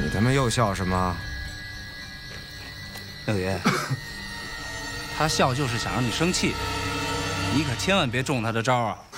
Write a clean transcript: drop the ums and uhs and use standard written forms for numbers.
你他妈又笑什么？ 六爷，他笑就是想让你生气，你可千万别中他的招啊！